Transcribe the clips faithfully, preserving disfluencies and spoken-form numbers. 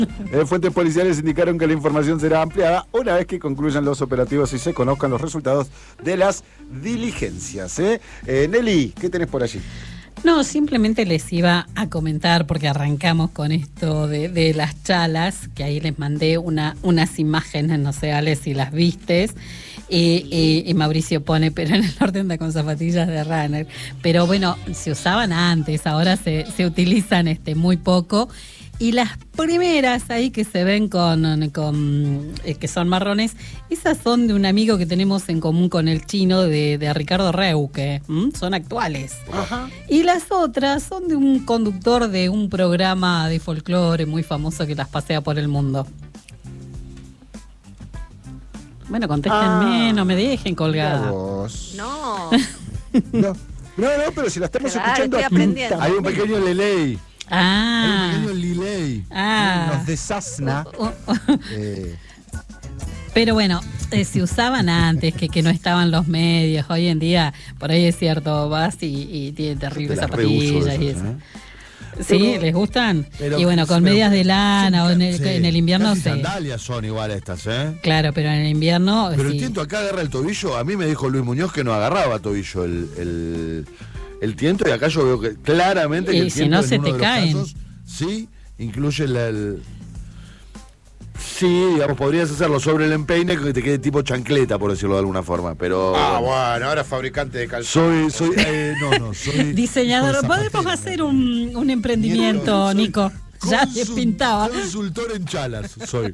Eh, fuentes policiales indicaron que la información será ampliada una vez que concluyan los operativos y se conozcan los resultados de las diligencias. ¿eh? Eh, Nelly, ¿qué tenés por allí? No, simplemente les iba a comentar, porque arrancamos con esto de, de las chalas, que ahí les mandé una, unas imágenes, no sé, Ale, si las vistes, y, y, y Mauricio pone, pero en el orden de con zapatillas de runner. Pero bueno, se usaban antes, ahora se, se utilizan este muy poco. Y las primeras ahí que se ven con, con eh, que son marrones, esas son de un amigo que tenemos en común con el chino, de, de Ricardo Reuque, ¿m? Son actuales. Ajá. Y las otras son de un conductor de un programa de folclore muy famoso que las pasea por el mundo. Bueno, contéstenme, ah, no me dejen colgada. No. no. No, no, pero si la estamos Claro, escuchando, estoy aprendiendo. hay un pequeño delay. Ah. Hay un pequeño delay. Ah. Nos desasna. Uh, uh, uh. Eh. Pero bueno, eh, se usaban antes, que, que no estaban los medios. Hoy en día, por ahí es cierto, vas y, y tiene terribles zapatillas esas, y eso. ¿eh? Sí, pero, ¿les gustan? Pero, y bueno, con pero, medias de lana, o en el, sí, en el invierno sí. sí. Sandalias son igual estas, ¿eh? Claro, pero en el invierno. Pero sí. el tiento acá agarra el tobillo. A mí me dijo Luis Muñoz que no agarraba tobillo el, el, el tiento, y acá yo veo que claramente. Y que el si no, se en te uno caen. Casos, sí, incluye el, el. Sí, digamos, podrías hacerlo sobre el empeine que te quede tipo chancleta, por decirlo de alguna forma, pero... Ah, bueno, ahora fabricante de calzado. Soy, soy, eh, no, no, soy... Diseñador, podemos hacer un, un emprendimiento, soy, Nico. Ya te pintaba. Consultor en chalas, soy.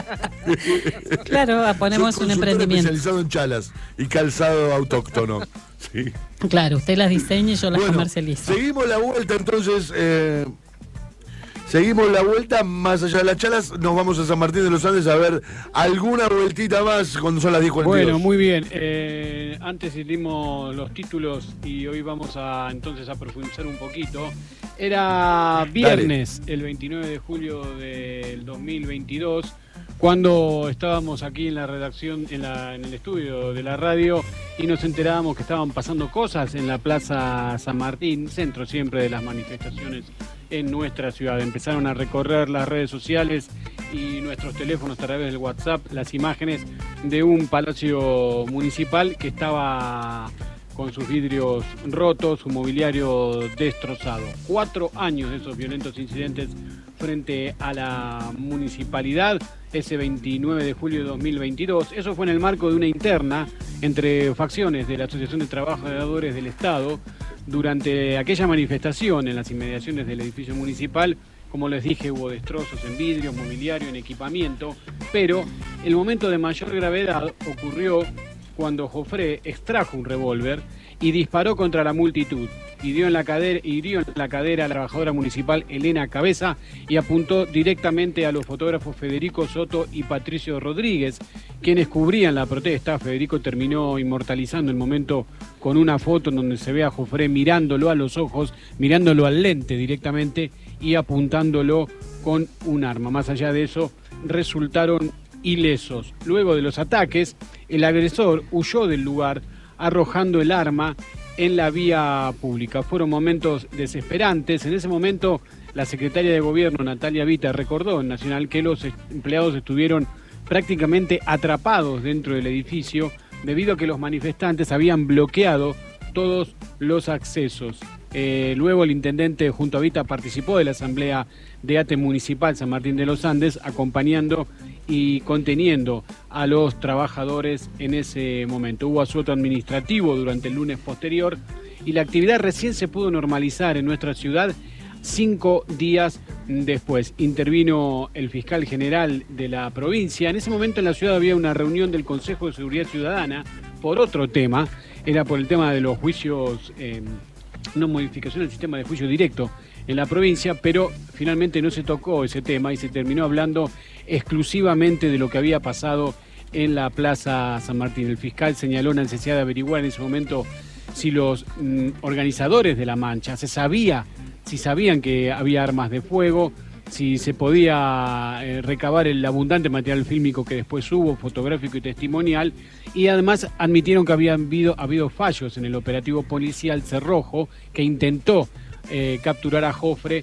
Claro, ponemos soy un emprendimiento. Especializado en chalas y calzado autóctono. Sí. Claro, usted las diseña y yo las bueno, comercializo. Seguimos la vuelta, entonces... Eh, Seguimos la vuelta, más allá de las chalas, nos vamos a San Martín de los Andes a ver alguna vueltita más cuando son las diez cuarenta y dos. Bueno, muy bien. Eh, antes hicimos los títulos y hoy vamos a entonces a profundizar un poquito. Era viernes, Dale. El veintinueve de julio del dos mil veintidós, cuando estábamos aquí en la redacción, en, la, en el estudio de la radio, y nos enterábamos que estaban pasando cosas en la Plaza San Martín, centro siempre de las manifestaciones en nuestra ciudad. Empezaron a recorrer las redes sociales y nuestros teléfonos a través del WhatsApp las imágenes de un palacio municipal que estaba con sus vidrios rotos, su mobiliario destrozado. Cuatro años de esos violentos incidentes frente a la municipalidad, ese veintinueve de julio de dos mil veintidós. Eso fue en el marco de una interna entre facciones de la Asociación de Trabajadores del Estado durante aquella manifestación en las inmediaciones del edificio municipal. Como les dije, hubo destrozos en vidrio, mobiliario, en equipamiento, pero el momento de mayor gravedad ocurrió cuando Jofré extrajo un revólver y disparó contra la multitud. Hirió en la cadera, hirió en la cadera a la trabajadora municipal Elena Cabeza y apuntó directamente a los fotógrafos Federico Soto y Patricio Rodríguez, quienes cubrían la protesta. Federico terminó inmortalizando el momento con una foto en donde se ve a Jofré mirándolo a los ojos, mirándolo al lente directamente y apuntándolo con un arma. Más allá de eso, resultaron ilesos. Luego de los ataques, el agresor huyó del lugar arrojando el arma en la vía pública. Fueron momentos desesperantes. En ese momento, la secretaria de Gobierno, Natalia Vita, recordó en Nacional que los empleados estuvieron prácticamente atrapados dentro del edificio debido a que los manifestantes habían bloqueado todos los accesos. Eh, luego el intendente junto a Vita participó de la asamblea de ATE Municipal San Martín de los Andes, acompañando y conteniendo a los trabajadores en ese momento. Hubo asueto administrativo durante el lunes posterior y la actividad recién se pudo normalizar en nuestra ciudad cinco días después. Intervino el fiscal general de la provincia. En ese momento en la ciudad había una reunión del Consejo de Seguridad Ciudadana por otro tema, era por el tema de los juicios, eh, no modificación del sistema de juicio directo en la provincia, pero finalmente no se tocó ese tema y se terminó hablando exclusivamente de lo que había pasado en la Plaza San Martín. El fiscal señaló la necesidad de averiguar en ese momento si los mm, organizadores de la mancha se sabía, si sabían que había armas de fuego, si se podía eh, recabar el abundante material fílmico que después hubo, fotográfico y testimonial, y además admitieron que habían habido, habido fallos en el operativo policial Cerrojo, que intentó eh, capturar a Jofré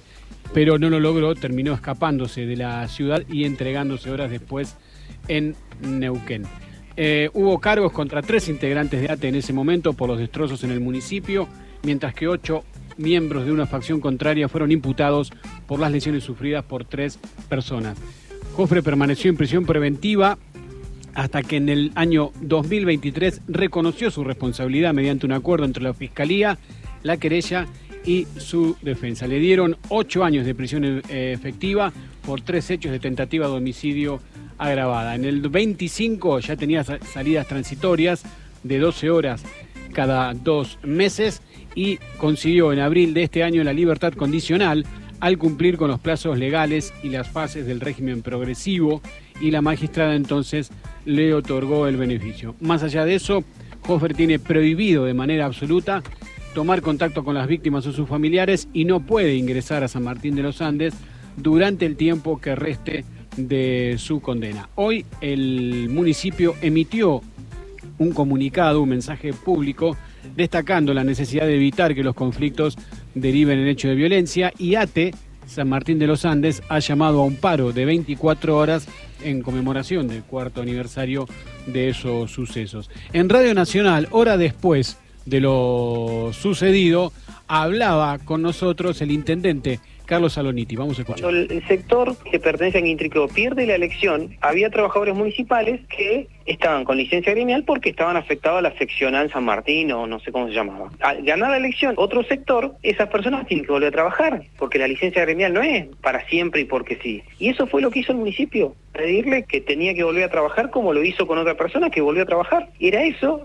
pero no lo logró, terminó escapándose de la ciudad y entregándose horas después en Neuquén. Eh, hubo cargos contra tres integrantes de A T E en ese momento por los destrozos en el municipio, mientras que ocho miembros de una facción contraria fueron imputados por las lesiones sufridas por tres personas. Jofre permaneció en prisión preventiva hasta que en el año dos mil veintitrés reconoció su responsabilidad mediante un acuerdo entre la Fiscalía, la querella y su defensa. Le dieron ocho años de prisión eh, efectiva por tres hechos de tentativa de homicidio agravada. En el veinticinco ya tenía salidas transitorias de doce horas cada dos meses y consiguió en abril de este año la libertad condicional al cumplir con los plazos legales y las fases del régimen progresivo, y la magistrada entonces le otorgó el beneficio. Más allá de eso, Jofre tiene prohibido de manera absoluta tomar contacto con las víctimas o sus familiares y no puede ingresar a San Martín de los Andes durante el tiempo que reste de su condena. Hoy el municipio emitió un comunicado, un mensaje público, destacando la necesidad de evitar que los conflictos deriven en hechos de violencia, y A T E, San Martín de los Andes, ha llamado a un paro de veinticuatro horas en conmemoración del cuarto aniversario de esos sucesos. En Radio Nacional, hora después de lo sucedido, hablaba con nosotros el intendente Carlos Saloniti. Vamos a escuchar. Cuando el sector que pertenece a Intriqueo pierde la elección, había trabajadores municipales que estaban con licencia gremial porque estaban afectados a la seccional San Martín, o no sé cómo se llamaba. Al ganar la elección otro sector, esas personas tienen que volver a trabajar, porque la licencia gremial no es para siempre y porque sí. Y eso fue lo que hizo el municipio, pedirle que tenía que volver a trabajar como lo hizo con otra persona que volvió a trabajar. Era eso,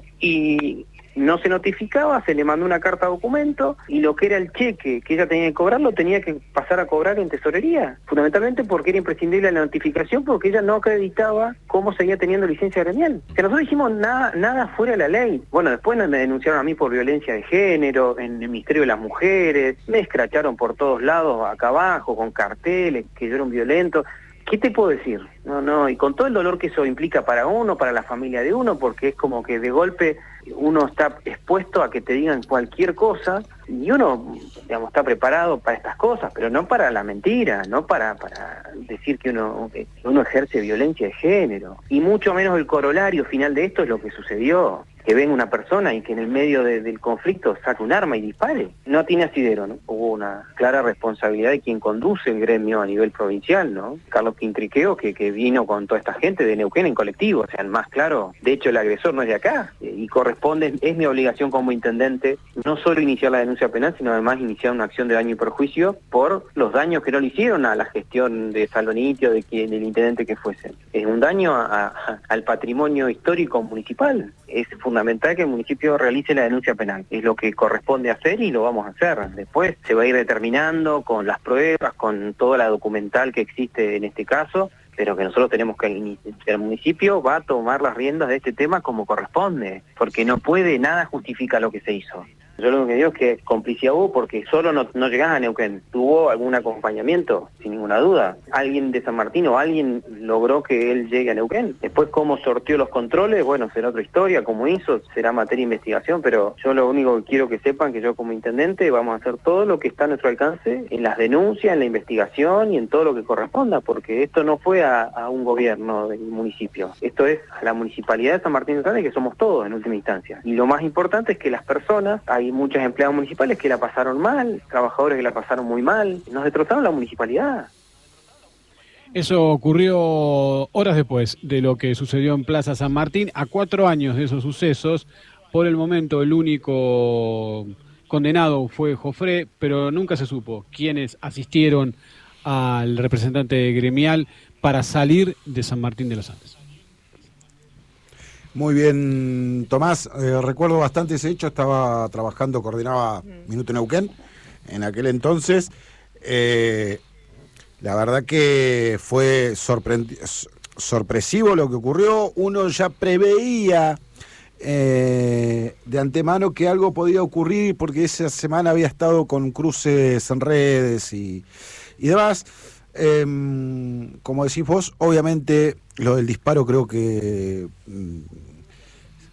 y no se notificaba, se le mandó una carta documento, y lo que era el cheque que ella tenía que cobrar lo tenía que pasar a cobrar en tesorería, fundamentalmente porque era imprescindible la notificación, porque ella no acreditaba cómo seguía teniendo licencia gremial. Que nosotros dijimos nada nada fuera de la ley. Bueno, después me denunciaron a mí por violencia de género, en el Ministerio de las Mujeres, me escracharon por todos lados acá abajo con carteles, que yo era un violento. ¿Qué te puedo decir? No, no, y con todo el dolor que eso implica para uno, para la familia de uno, porque es como que de golpe uno está expuesto a que te digan cualquier cosa, y uno, digamos, está preparado para estas cosas, pero no para la mentira, no para, para decir que uno, que uno ejerce violencia de género, y mucho menos el corolario final de esto es lo que sucedió. Que venga una persona y que en el medio de, del conflicto saque un arma y dispare. No tiene asidero, ¿no? Hubo una clara responsabilidad de quien conduce el gremio a nivel provincial, ¿no? Carlos Quintriqueo, que, que vino con toda esta gente de Neuquén en colectivo, o sea, el más claro. De hecho, el agresor no es de acá, y corresponde, es mi obligación como intendente, no solo iniciar la denuncia penal, sino además iniciar una acción de daño y perjuicio por los daños que no le hicieron a la gestión de Saloniti o de quien, del intendente que fuese. Es un daño a, a, al patrimonio histórico municipal. Es fundamental que el municipio realice la denuncia penal. Es lo que corresponde hacer y lo vamos a hacer. Después se va a ir determinando con las pruebas, con toda la documental que existe en este caso, pero que nosotros tenemos que, el municipio va a tomar las riendas de este tema como corresponde, porque no puede, nada justifica lo que se hizo. Yo lo que digo es que complicidad hubo porque solo no, no llegás a Neuquén. Tuvo algún acompañamiento, sin ninguna duda. Alguien de San Martín o alguien logró que él llegue a Neuquén. Después cómo sortió los controles, bueno, será otra historia, cómo hizo, será materia de investigación, pero yo lo único que quiero que sepan que yo como intendente vamos a hacer todo lo que está a nuestro alcance en las denuncias, en la investigación y en todo lo que corresponda, porque esto no fue a, a un gobierno del municipio. Esto es a la municipalidad de San Martín de los Andes, que somos todos en última instancia. Y lo más importante es que las personas, hay muchos empleados municipales que la pasaron mal, trabajadores que la pasaron muy mal, nos destrozaron la municipalidad. Eso ocurrió horas después de lo que sucedió en Plaza San Martín, a cuatro años de esos sucesos. Por el momento el único condenado fue Jofre, pero nunca se supo quiénes asistieron al representante gremial para salir de San Martín de los Andes. Muy bien, Tomás, eh, recuerdo bastante ese hecho, estaba trabajando, coordinaba Minuto Neuquén en aquel entonces. Eh, la verdad que fue sorpresivo lo que ocurrió, uno ya preveía eh, de antemano que algo podía ocurrir porque esa semana había estado con cruces en redes y, y demás. Eh, como decís vos, obviamente lo del disparo creo que mm,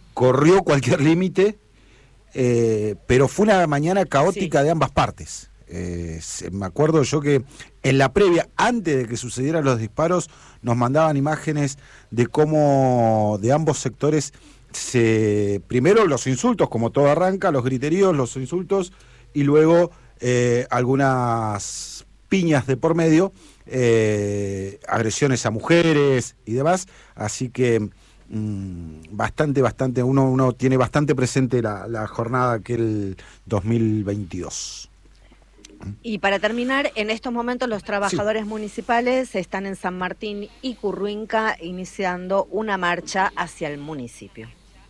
corrió cualquier límite, eh, pero fue una mañana caótica sí. de ambas partes. Eh, se, me acuerdo yo que en la previa, antes de que sucedieran los disparos, nos mandaban imágenes de cómo de ambos sectores se, primero los insultos, como todo arranca, los griteríos, los insultos, y luego eh, algunas piñas de por medio, eh, agresiones a mujeres y demás, así que mmm, bastante, bastante, uno, uno tiene bastante presente la, la jornada aquel dos mil veintidós. Y para terminar, en estos momentos los trabajadores sí. municipales están en San Martín y Curruinca iniciando una marcha hacia el municipio.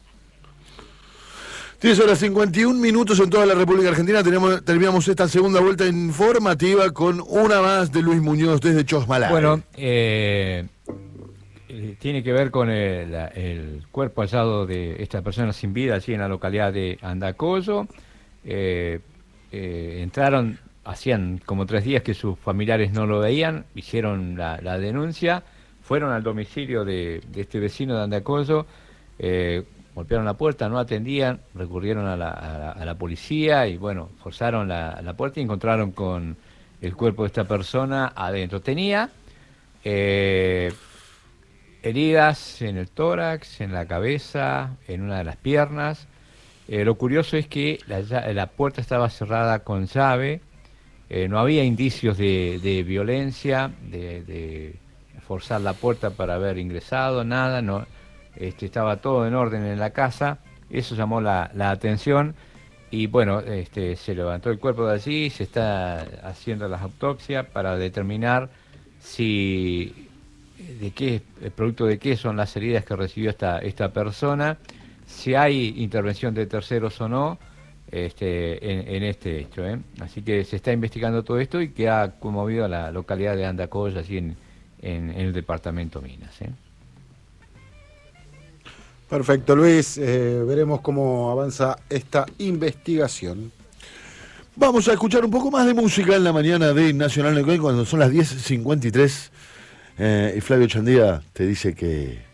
diez horas cincuenta y un minutos en toda la República Argentina. Tenemos, terminamos esta segunda vuelta informativa con una más de Luis Muñoz desde Chosmalal. Bueno, eh, eh, tiene que ver con el, el cuerpo hallado de esta persona sin vida allí en la localidad de Andacollo. Eh, eh, entraron... Hacían como tres días que sus familiares no lo veían, hicieron la, la denuncia, fueron al domicilio de, de este vecino de Andacollo, eh, golpearon la puerta, no atendían, recurrieron a la, a la, a la policía y bueno, forzaron la, la puerta y encontraron con el cuerpo de esta persona adentro. Tenía eh, heridas en el tórax, en la cabeza, en una de las piernas. Eh, lo curioso es que la, la puerta estaba cerrada con llave. Eh, no había indicios de, de violencia, de, de forzar la puerta para haber ingresado, nada, no, este, estaba todo en orden en la casa, eso llamó la, la atención y bueno, este, se levantó el cuerpo de allí, se está haciendo las autopsias para determinar si, de qué, el producto de qué son las heridas que recibió esta, esta persona, si hay intervención de terceros o no, Este, en, en este hecho, ¿eh? Así que se está investigando todo esto y que ha conmovido a la localidad de Andacollo, así en, en, en el departamento Minas, ¿eh? Perfecto, Luis. Eh, veremos cómo avanza esta investigación. Vamos a escuchar un poco más de música en la mañana de Nacional Neuquén cuando son las diez cincuenta y tres eh, y Flavio Chandía te dice que